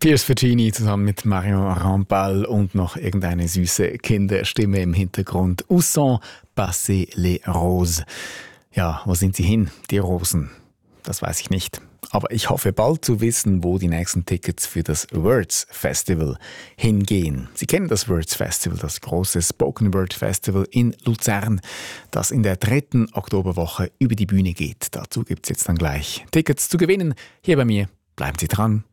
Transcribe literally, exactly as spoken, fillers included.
Piers Faggini zusammen mit Mario Rampal und noch irgendeine süße Kinderstimme im Hintergrund. Où sont passées les roses? Ja, wo sind sie hin, die Rosen? Das weiß ich nicht. Aber ich hoffe bald zu wissen, wo die nächsten Tickets für das Words Festival hingehen. Sie kennen das Words Festival, das große Spoken Word Festival in Luzern, das in der dritten Oktoberwoche über die Bühne geht. Dazu gibt es jetzt dann gleich Tickets zu gewinnen. Hier bei mir. Bleiben Sie dran.